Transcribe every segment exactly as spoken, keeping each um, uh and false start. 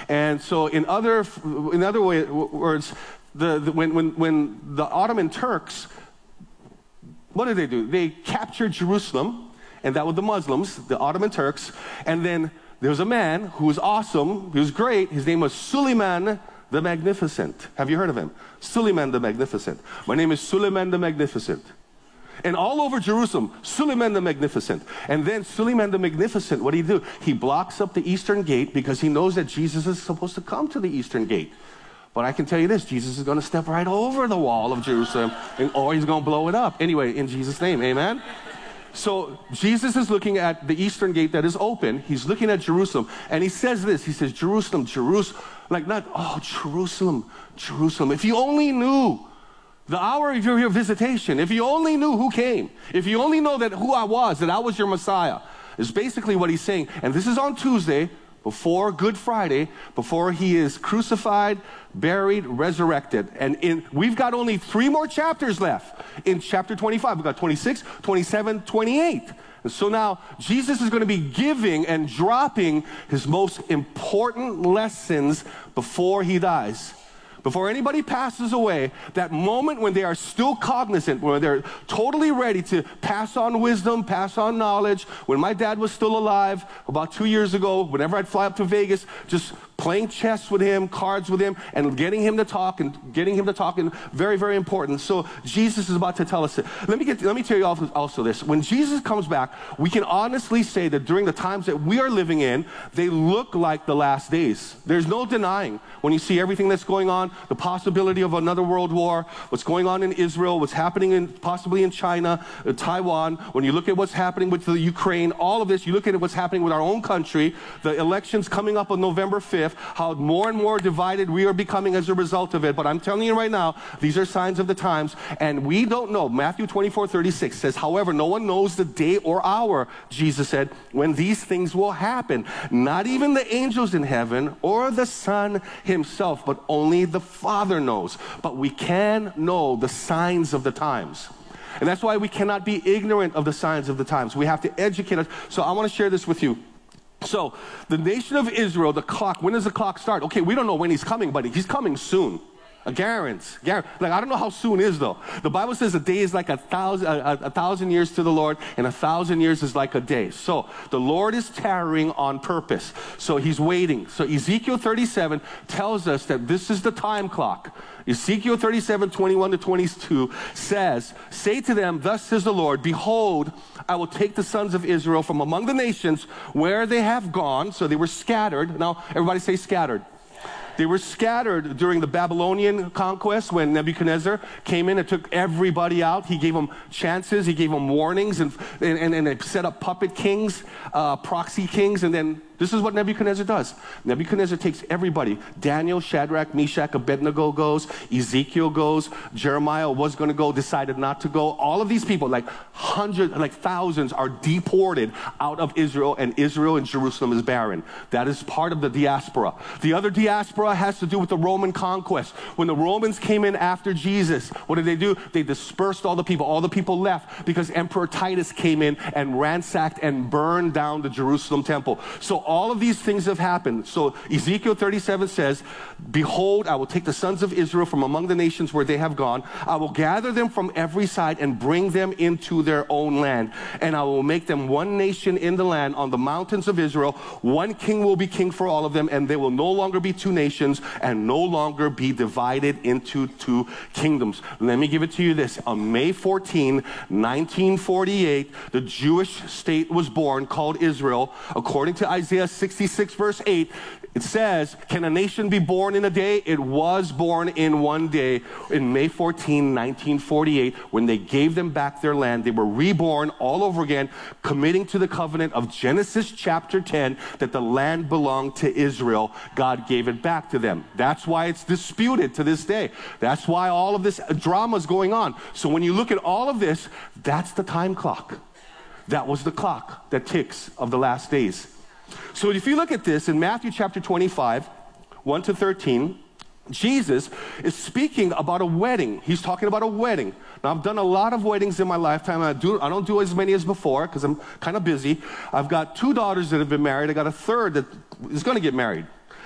And so in other, in other way, words, the, the, when, when, when the Ottoman Turks, what did they do? They captured Jerusalem, and that was the Muslims, the Ottoman Turks. And then there was a man who was awesome, he was great. His name was Suleiman the Magnificent. Have you heard of him? Suleiman the Magnificent. My name is Suleiman the Magnificent. And all over Jerusalem, Suleiman the Magnificent. And then Suleiman the Magnificent, what do you do? He blocks up the eastern gate because he knows that Jesus is supposed to come to the eastern gate. But I can tell you this, Jesus is going to step right over the wall of Jerusalem, and, or he's going to blow it up. Anyway, in Jesus' name, amen? So Jesus is looking at the eastern gate that is open. He's looking at Jerusalem, and he says this. He says, Jerusalem, Jerusalem, like not, oh, Jerusalem, Jerusalem. If you only knew the hour of your, your visitation, if you only knew who came, if you only know that who I was, that I was your Messiah, is basically what he's saying. And this is on Tuesday, before Good Friday, before he is crucified, buried, resurrected. And in, we've got only three more chapters left in chapter twenty-five. We've got twenty-six, twenty-seven, twenty-eight. And so now Jesus is going to be giving and dropping his most important lessons before he dies. Before anybody passes away, that moment when they are still cognizant, when they're totally ready to pass on wisdom, pass on knowledge. When my dad was still alive, about two years ago, whenever I'd fly up to Vegas, just playing chess with him, cards with him, and getting him to talk, and getting him to talk, and very, very important. So Jesus is about to tell us that. Let me get, let me tell you also this. When Jesus comes back, we can honestly say that during the times that we are living in, they look like the last days. There's no denying when you see everything that's going on, the possibility of another world war, what's going on in Israel, what's happening in possibly in China, uh, Taiwan, when you look at what's happening with the Ukraine, all of this, you look at what's happening with our own country, the elections coming up on November fifth, how more and more divided we are becoming as a result of it. But I'm telling you right now, these are signs of the times, and we don't know. Matthew twenty-four thirty-six says, however, no one knows the day or hour, Jesus said, when these things will happen. Not even the angels in heaven or the Son himself, but only the Father knows. But we can know the signs of the times. And that's why we cannot be ignorant of the signs of the times. We have to educate us. So I want to share this with you. So the nation of Israel, the clock, when does the clock start? Okay, we don't know when he's coming, but he's coming soon. A guarantee. Like, I don't know how soon is though. The Bible says a day is like a thousand, a, a thousand years to the Lord, and a thousand years is like a day. So the Lord is tarrying on purpose. So he's waiting. So Ezekiel thirty-seven tells us that this is the time clock. Ezekiel thirty-seven, twenty-one to twenty-two says, say to them, thus says the Lord, behold, I will take the sons of Israel from among the nations where they have gone. So they were scattered. Now, everybody say scattered. They were scattered during the Babylonian conquest when Nebuchadnezzar came in and took everybody out. He gave them chances, he gave them warnings, and, and, and they set up puppet kings, uh, proxy kings, and then this is what Nebuchadnezzar does. Nebuchadnezzar takes everybody. Daniel, Shadrach, Meshach, Abednego goes. Ezekiel goes. Jeremiah was going to go, decided not to go. All of these people, like hundreds, like thousands, are deported out of Israel, and Israel and Jerusalem is barren. That is part of the diaspora. The other diaspora has to do with the Roman conquest. When the Romans came in after Jesus, what did they do? They dispersed all the people. All the people left because Emperor Titus came in and ransacked and burned down the Jerusalem temple. So all of these things have happened. So Ezekiel thirty-seven says, behold, I will take the sons of Israel from among the nations where they have gone. I will gather them from every side and bring them into their own land. And I will make them one nation in the land on the mountains of Israel. One king will be king for all of them, and there will no longer be two nations and no longer be divided into two kingdoms. Let me give it to you this. On May fourteenth, nineteen forty-eight, the Jewish state was born called Israel. According to Isaiah sixty-six verse eight, it says, can a nation be born in a day? It was born in one day. In May fourteenth, nineteen forty-eight, when they gave them back their land, they were reborn all over again, committing to the covenant of Genesis chapter ten, that the land belonged to Israel. God gave it back to them. That's why it's disputed to this day. That's why all of this drama is going on. So when you look at all of this, that's the time clock. That was the clock that ticks of the last days. So if you look at this in Matthew chapter twenty-five, one to thirteen, Jesus is speaking about a wedding. He's talking about a wedding. Now, I've done a lot of weddings in my lifetime. I, do, I don't do as many as before because I'm kind of busy. I've got two daughters that have been married. I got a third that is going to get married.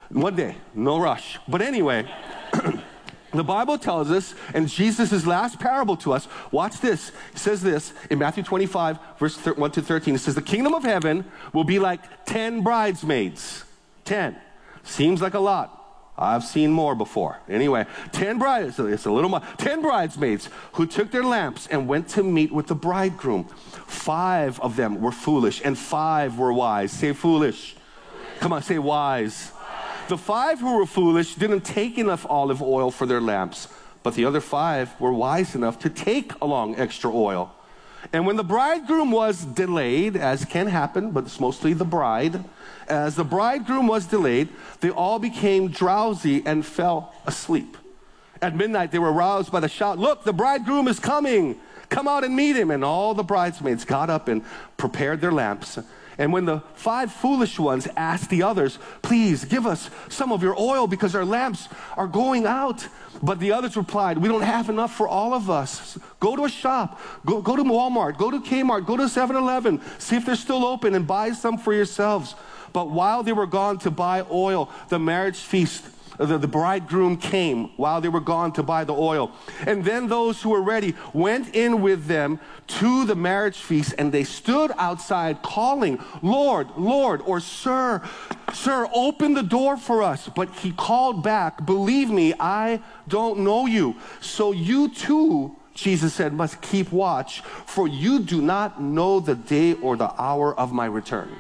One day, no rush. But anyway, the Bible tells us, and Jesus' last parable to us, watch this. It says this in Matthew twenty-five, verse one to thirteen. It says, the kingdom of heaven will be like ten bridesmaids. Ten. Seems like a lot. I've seen more before. Anyway, ten brides, it's a little more. Ten bridesmaids who took their lamps and went to meet with the bridegroom. Five of them were foolish and five were wise. Say foolish. Come on, say wise. The five who were foolish didn't take enough olive oil for their lamps, but the other five were wise enough to take along extra oil. And when the bridegroom was delayed, as can happen, but it's mostly the bride, as the bridegroom was delayed, they all became drowsy and fell asleep. At midnight, they were aroused by the shout, look, the bridegroom is coming. Come out and meet him. And all the bridesmaids got up and prepared their lamps. And when the five foolish ones asked the others, please give us some of your oil because our lamps are going out. But the others replied, we don't have enough for all of us. Go to a shop, go, go to Walmart, go to Kmart, go to seven eleven, see if they're still open and buy some for yourselves. But while they were gone to buy oil, the marriage feast, The, the bridegroom came while they were gone to buy the oil. And then those who were ready went in with them to the marriage feast, and they stood outside calling, Lord, Lord, or Sir, Sir, open the door for us. But he called back, believe me, I don't know you. So you too, Jesus said, must keep watch, for you do not know the day or the hour of my return.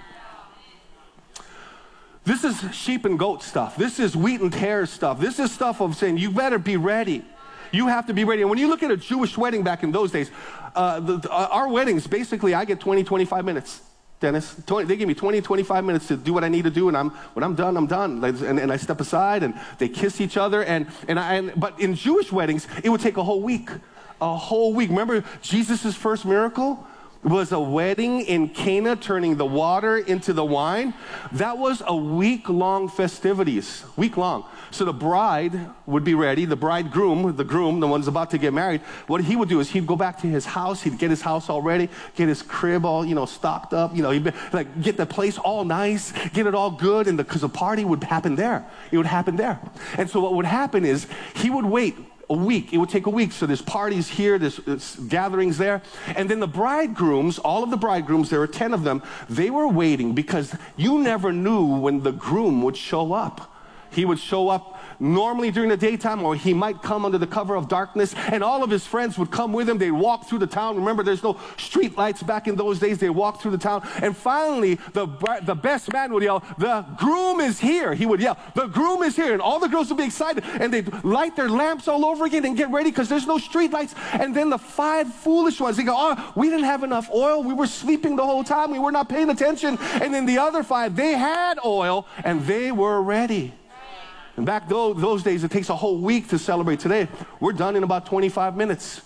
This is sheep and goat stuff. This is wheat and tares stuff. This is stuff of saying, you better be ready. You have to be ready. And when you look at a Jewish wedding back in those days, uh, the, the, uh, our weddings, basically, I get twenty, twenty-five minutes. Dennis, twenty, they give me twenty, twenty-five minutes to do what I need to do, and I'm, when I'm done, I'm done. And, and I step aside, and they kiss each other. And, and I, and, but in Jewish weddings, it would take a whole week. A whole week. Remember Jesus' first miracle? Was a wedding in Cana, turning the water into the wine. That was a week-long festivities, week-long. So the bride would be ready, the bridegroom, the groom, the one's about to get married, what he would do is he'd go back to his house, he'd get his house all ready, get his crib all, you know, stocked up, you know, he'd be, like get the place all nice, get it all good, and because the, the party would happen there. It would happen there. And so what would happen is he would wait a week. It would take a week. So there's parties here, there's, there's gatherings there. And then the bridegrooms, all of the bridegrooms, there were ten of them, they were waiting because you never knew when the groom would show up. He would show up normally during the daytime, or he might come under the cover of darkness, and all of his friends would come with him. They'd walk through the town. Remember, there's no street lights back in those days. They walked through the town, and finally, the, the best man would yell, the groom is here. He would yell, the groom is here, and all the girls would be excited, and they'd light their lamps all over again and get ready because there's no street lights. And then the five foolish ones, they go, oh, we didn't have enough oil. We were sleeping the whole time. We were not paying attention. And then the other five, they had oil, and they were ready. And back those, those days, it takes a whole week to celebrate. Today, we're done in about twenty-five minutes.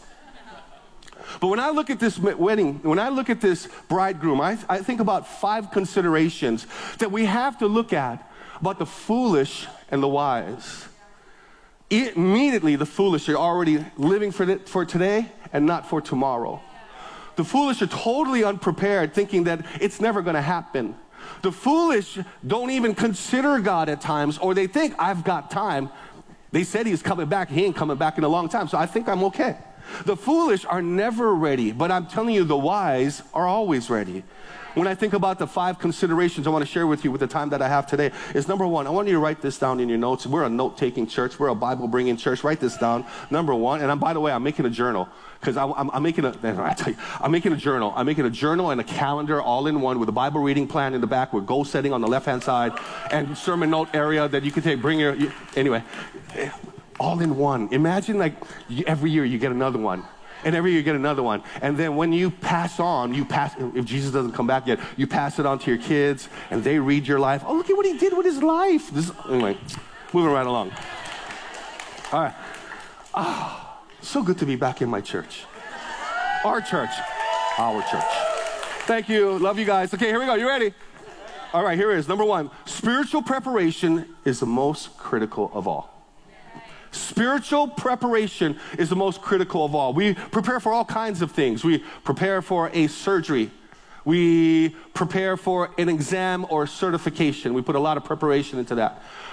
But when I look at this wedding, when I look at this bridegroom, I, I think about five considerations that we have to look at about the foolish and the wise. Immediately, the foolish are already living for, the, for today and not for tomorrow. The foolish are totally unprepared, thinking that it's never going to happen. The foolish don't even consider God at times, or they think, I've got time. They said he's coming back. He ain't coming back in a long time, so I think I'm okay. The foolish are never ready, but I'm telling you, the wise are always ready. When I think about the five considerations I want to share with you with the time that I have today, is number one, I want you to write this down in your notes. We're a note-taking church. We're a Bible-bringing church. Write this down. Number one, and I'm, by the way, I'm making a journal because I'm, I'm, I'm making a, I tell you, I'm making a journal. I'm making a journal and a calendar all in one with a Bible reading plan in the back with goal setting on the left-hand side and sermon note area that you can take, bring your, you, anyway, all in one. Imagine like every year you get another one. And every year you get another one. And then when you pass on, you pass, if Jesus doesn't come back yet, you pass it on to your kids, and they read your life. Oh, look at what he did with his life. This, anyway, moving right along. All right. Ah, oh, so good to be back in my church. Our church. Our church. Thank you. Love you guys. Okay, here we go. You ready? All right, here it is. Number one, spiritual preparation is the most critical of all. Spiritual preparation is the most critical of all. We prepare for all kinds of things. We prepare for a surgery. We prepare for an exam or certification. We put a lot of preparation into that.